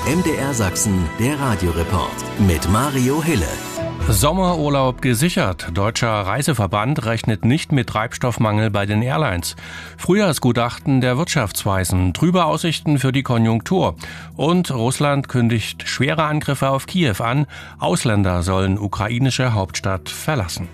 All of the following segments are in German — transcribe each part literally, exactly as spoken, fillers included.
M D R Sachsen, der Radioreport mit Mario Hille. Sommerurlaub gesichert. Deutscher Reiseverband rechnet nicht mit Treibstoffmangel bei den Airlines. Frühjahrsgutachten der Wirtschaftsweisen, trübe Aussichten für die Konjunktur. Und Russland kündigt schwere Angriffe auf Kiew an. Ausländer sollen ukrainische Hauptstadt verlassen.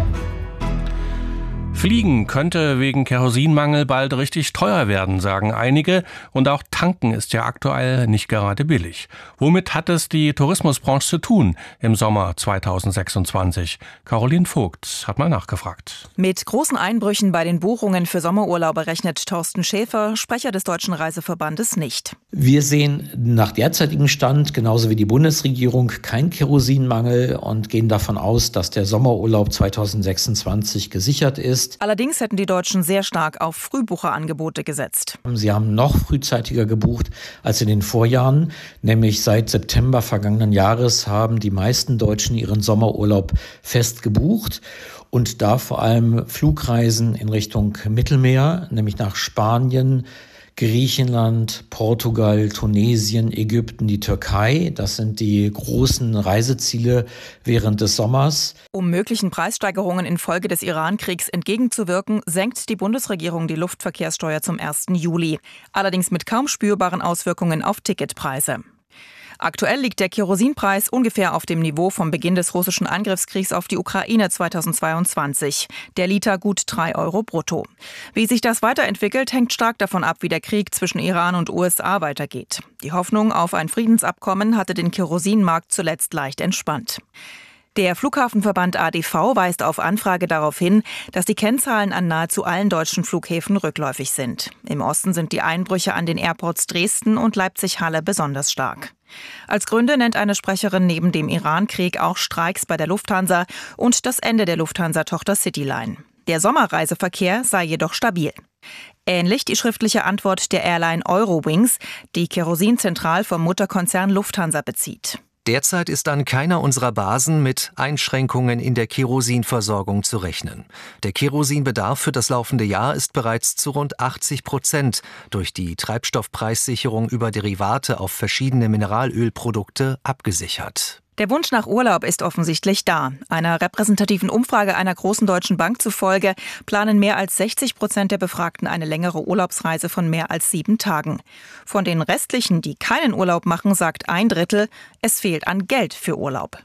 Fliegen könnte wegen Kerosinmangel bald richtig teuer werden, sagen einige. Und auch tanken ist ja aktuell nicht gerade billig. Womit hat es die Tourismusbranche zu tun im Sommer zweitausendsechsundzwanzig? Caroline Vogt hat mal nachgefragt. Mit großen Einbrüchen bei den Buchungen für Sommerurlaube rechnet Thorsten Schäfer, Sprecher des Deutschen Reiseverbandes, nicht. Wir sehen nach derzeitigem Stand, genauso wie die Bundesregierung, keinen Kerosinmangel und gehen davon aus, dass der Sommerurlaub zweitausendsechsundzwanzig gesichert ist. Allerdings hätten die Deutschen sehr stark auf Frühbucherangebote gesetzt. Sie haben noch frühzeitiger gebucht als in den Vorjahren, nämlich seit September vergangenen Jahres haben die meisten Deutschen ihren Sommerurlaub fest gebucht. Und da vor allem Flugreisen in Richtung Mittelmeer, nämlich nach Spanien, Griechenland, Portugal, Tunesien, Ägypten, die Türkei. Das sind die großen Reiseziele während des Sommers. Um möglichen Preissteigerungen infolge des Iran-Kriegs entgegenzuwirken, senkt die Bundesregierung die Luftverkehrssteuer zum ersten Juli. Allerdings mit kaum spürbaren Auswirkungen auf Ticketpreise. Aktuell liegt der Kerosinpreis ungefähr auf dem Niveau vom Beginn des russischen Angriffskriegs auf die Ukraine zweitausendzweiundzwanzig. Der Liter gut drei Euro brutto. Wie sich das weiterentwickelt, hängt stark davon ab, wie der Krieg zwischen Iran und U S A weitergeht. Die Hoffnung auf ein Friedensabkommen hatte den Kerosinmarkt zuletzt leicht entspannt. Der Flughafenverband A D V weist auf Anfrage darauf hin, dass die Kennzahlen an nahezu allen deutschen Flughäfen rückläufig sind. Im Osten sind die Einbrüche an den Airports Dresden und Leipzig-Halle besonders stark. Als Gründe nennt eine Sprecherin neben dem Iran-Krieg auch Streiks bei der Lufthansa und das Ende der Lufthansa-Tochter Cityline. Der Sommerreiseverkehr sei jedoch stabil. Ähnlich die schriftliche Antwort der Airline Eurowings, die Kerosin zentral vom Mutterkonzern Lufthansa bezieht. Derzeit ist an keiner unserer Basen mit Einschränkungen in der Kerosinversorgung zu rechnen. Der Kerosinbedarf für das laufende Jahr ist bereits zu rund achtzig Prozent durch die Treibstoffpreissicherung über Derivate auf verschiedene Mineralölprodukte abgesichert. Der Wunsch nach Urlaub ist offensichtlich da. Einer repräsentativen Umfrage einer großen deutschen Bank zufolge planen mehr als sechzig Prozent der Befragten eine längere Urlaubsreise von mehr als sieben Tagen. Von den restlichen, die keinen Urlaub machen, sagt ein Drittel, es fehlt an Geld für Urlaub.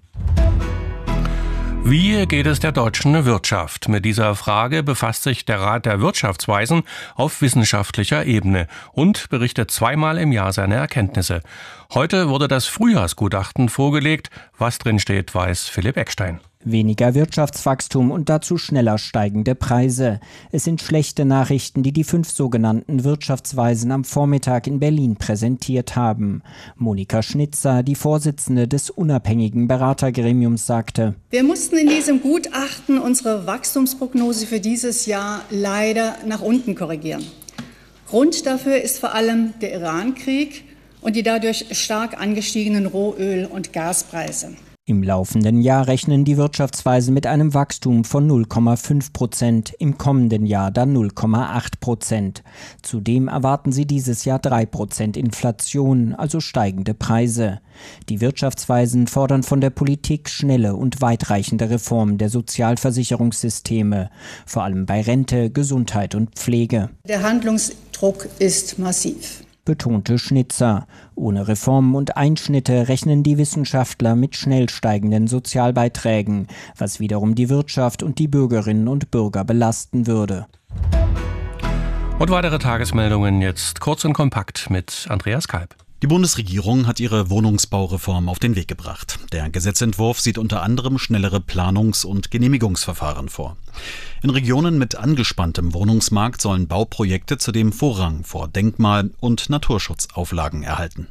Wie geht es der deutschen Wirtschaft? Mit dieser Frage befasst sich der Rat der Wirtschaftsweisen auf wissenschaftlicher Ebene und berichtet zweimal im Jahr seine Erkenntnisse. Heute wurde das Frühjahrsgutachten vorgelegt. Was drinsteht, weiß Philipp Eckstein. Weniger Wirtschaftswachstum und dazu schneller steigende Preise. Es sind schlechte Nachrichten, die die fünf sogenannten Wirtschaftsweisen am Vormittag in Berlin präsentiert haben. Monika Schnitzer, die Vorsitzende des unabhängigen Beratergremiums, sagte: Wir mussten in diesem Gutachten unsere Wachstumsprognose für dieses Jahr leider nach unten korrigieren. Grund dafür ist vor allem der Iran-Krieg und die dadurch stark angestiegenen Rohöl- und Gaspreise. Im laufenden Jahr rechnen die Wirtschaftsweisen mit einem Wachstum von null Komma fünf Prozent, im kommenden Jahr dann null Komma acht Prozent. Zudem erwarten sie dieses Jahr drei Prozent Inflation, also steigende Preise. Die Wirtschaftsweisen fordern von der Politik schnelle und weitreichende Reformen der Sozialversicherungssysteme, vor allem bei Rente, Gesundheit und Pflege. Der Handlungsdruck ist massiv, betonte Schnitzer. Ohne Reformen und Einschnitte rechnen die Wissenschaftler mit schnell steigenden Sozialbeiträgen, was wiederum die Wirtschaft und die Bürgerinnen und Bürger belasten würde. Und weitere Tagesmeldungen jetzt kurz und kompakt mit Andreas Kalb. Die Bundesregierung hat ihre Wohnungsbaureform auf den Weg gebracht. Der Gesetzentwurf sieht unter anderem schnellere Planungs- und Genehmigungsverfahren vor. In Regionen mit angespanntem Wohnungsmarkt sollen Bauprojekte zudem Vorrang vor Denkmal- und Naturschutzauflagen erhalten.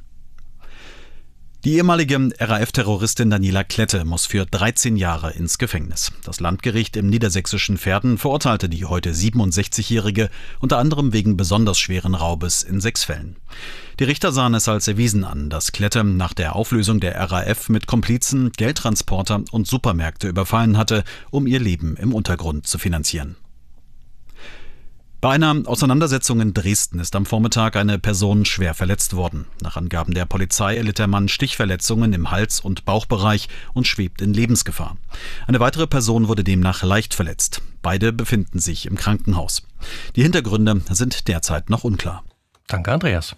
Die ehemalige R A F-Terroristin Daniela Klette muss für dreizehn Jahre ins Gefängnis. Das Landgericht im niedersächsischen Verden verurteilte die heute siebenundsechzigjährige unter anderem wegen besonders schweren Raubes in sechs Fällen. Die Richter sahen es als erwiesen an, dass Klette nach der Auflösung der R A F mit Komplizen Geldtransporter und Supermärkte überfallen hatte, um ihr Leben im Untergrund zu finanzieren. Bei einer Auseinandersetzung in Dresden ist am Vormittag eine Person schwer verletzt worden. Nach Angaben der Polizei erlitt der Mann Stichverletzungen im Hals- und Bauchbereich und schwebt in Lebensgefahr. Eine weitere Person wurde demnach leicht verletzt. Beide befinden sich im Krankenhaus. Die Hintergründe sind derzeit noch unklar. Danke, Andreas.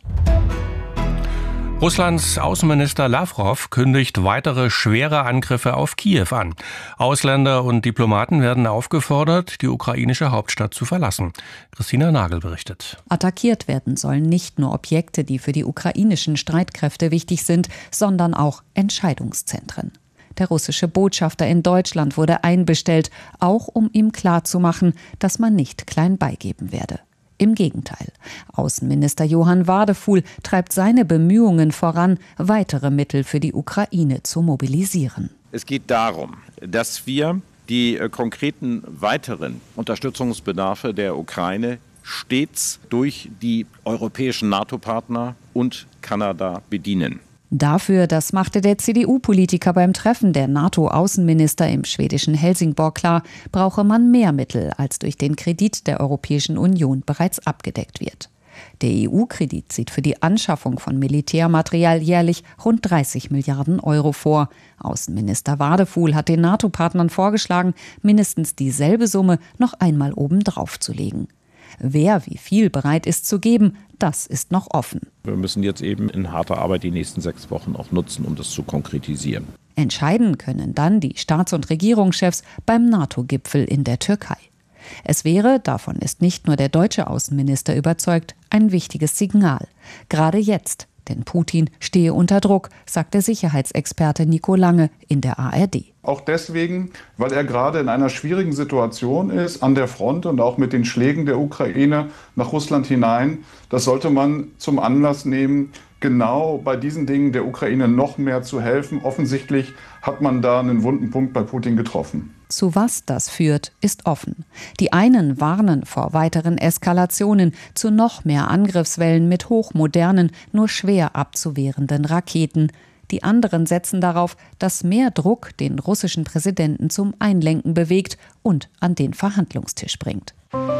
Russlands Außenminister Lavrov kündigt weitere schwere Angriffe auf Kiew an. Ausländer und Diplomaten werden aufgefordert, die ukrainische Hauptstadt zu verlassen. Christina Nagel berichtet. Attackiert werden sollen nicht nur Objekte, die für die ukrainischen Streitkräfte wichtig sind, sondern auch Entscheidungszentren. Der russische Botschafter in Deutschland wurde einbestellt, auch um ihm klarzumachen, dass man nicht klein beigeben werde. Im Gegenteil. Außenminister Johann Wadefuhl treibt seine Bemühungen voran, weitere Mittel für die Ukraine zu mobilisieren. Es geht darum, dass wir die äh, konkreten weiteren Unterstützungsbedarfe der Ukraine stets durch die europäischen NATO-Partner und Kanada bedienen. Dafür, das machte der C D U-Politiker beim Treffen der NATO-Außenminister im schwedischen Helsingborg klar, brauche man mehr Mittel, als durch den Kredit der Europäischen Union bereits abgedeckt wird. Der E U-Kredit sieht für die Anschaffung von Militärmaterial jährlich rund dreißig Milliarden Euro vor. Außenminister Wadefuhl hat den NATO-Partnern vorgeschlagen, mindestens dieselbe Summe noch einmal obendrauf zu legen. Wer wie viel bereit ist zu geben, das ist noch offen. Wir müssen jetzt eben in harter Arbeit die nächsten sechs Wochen auch nutzen, um das zu konkretisieren. Entscheiden können dann die Staats- und Regierungschefs beim NATO-Gipfel in der Türkei. Es wäre, davon ist nicht nur der deutsche Außenminister überzeugt, ein wichtiges Signal. Gerade jetzt, denn Putin stehe unter Druck, sagt der Sicherheitsexperte Nico Lange in der A R D. Auch deswegen, weil er gerade in einer schwierigen Situation ist, an der Front und auch mit den Schlägen der Ukraine nach Russland hinein. Das sollte man zum Anlass nehmen, genau bei diesen Dingen der Ukraine noch mehr zu helfen. Offensichtlich hat man da einen wunden Punkt bei Putin getroffen. Zu was das führt, ist offen. Die einen warnen vor weiteren Eskalationen, zu noch mehr Angriffswellen mit hochmodernen, nur schwer abzuwehrenden Raketen. Die anderen setzen darauf, dass mehr Druck den russischen Präsidenten zum Einlenken bewegt und an den Verhandlungstisch bringt.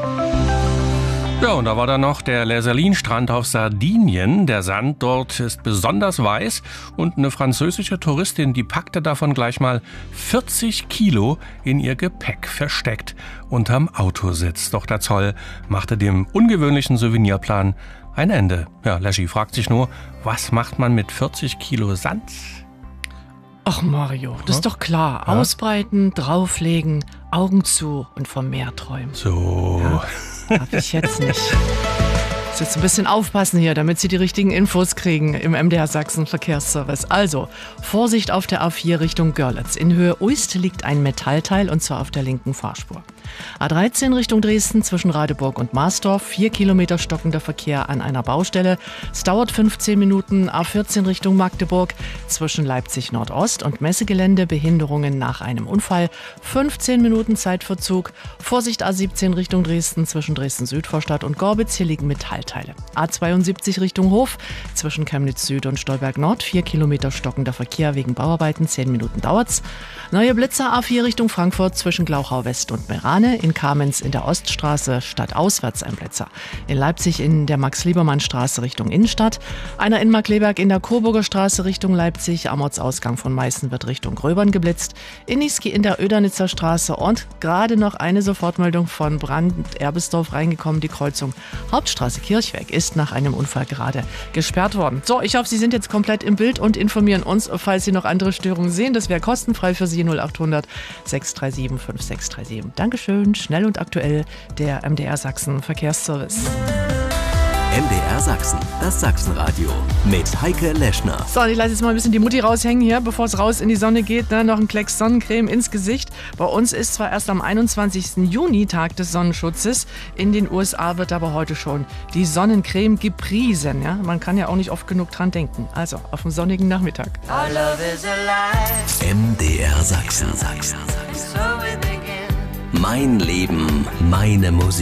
Ja, und da war dann noch der Lersalin-Strand auf Sardinien. Der Sand dort ist besonders weiß und eine französische Touristin, die packte davon gleich mal vierzig Kilo in ihr Gepäck versteckt unterm Autositz. Doch der Zoll machte dem ungewöhnlichen Souvenirplan ein Ende. Ja, Leschi fragt sich nur, was macht man mit vierzig Kilo Sand? Ach Mario, das ist doch klar. Ja? Ausbreiten, drauflegen, Augen zu und vom Meer träumen. So. Ja, darf ich jetzt nicht. Jetzt ein bisschen aufpassen hier, damit Sie die richtigen Infos kriegen im M D R Sachsen Verkehrsservice. Also, Vorsicht auf der A vier Richtung Görlitz. In Höhe Uist liegt ein Metallteil und zwar auf der linken Fahrspur. A dreizehn Richtung Dresden zwischen Radeburg und Marsdorf. Vier Kilometer stockender Verkehr an einer Baustelle. Es dauert fünfzehn Minuten. A vierzehn Richtung Magdeburg zwischen Leipzig Nordost und Messegelände. Behinderungen nach einem Unfall. fünfzehn Minuten Zeitverzug. Vorsicht A siebzehn Richtung Dresden zwischen Dresden-Südvorstadt und Gorbitz. Hier liegen Metallteile. A zweiundsiebzig Richtung Hof zwischen Chemnitz Süd und Stolberg Nord. Vier Kilometer stockender Verkehr wegen Bauarbeiten. Zehn Minuten dauert's. Neue Blitzer A vier Richtung Frankfurt zwischen Glauchau West und Meran. In Kamenz in der Oststraße stadtauswärts ein Blitzer. In Leipzig in der Max-Liebermann-Straße Richtung Innenstadt. Einer in Markleberg in der Coburger Straße Richtung Leipzig. Am Ortsausgang von Meißen wird Richtung Gröbern geblitzt. In Niesky in der Ödernitzer Straße. Und gerade noch eine Sofortmeldung von Brand-Erbesdorf reingekommen. Die Kreuzung Hauptstraße Kirchweg ist nach einem Unfall gerade gesperrt worden. So, ich hoffe, Sie sind jetzt komplett im Bild und informieren uns, falls Sie noch andere Störungen sehen. Das wäre kostenfrei für Sie. null achthundert sechs drei sieben fünf sechs drei sieben. Dankeschön. Schnell und aktuell, der M D R Sachsen Verkehrsservice. M D R Sachsen, das Sachsenradio mit Heike Leschner. So, ich lasse jetzt mal ein bisschen die Mutti raushängen hier, bevor es raus in die Sonne geht. Ne? Noch ein Klecks Sonnencreme ins Gesicht. Bei uns ist zwar erst am einundzwanzigsten Juni Tag des Sonnenschutzes. In den U S A wird aber heute schon die Sonnencreme gepriesen. Ja? Man kann ja auch nicht oft genug dran denken. Also, auf einen sonnigen Nachmittag. M D R Sachsen. Mein Leben, meine Musik.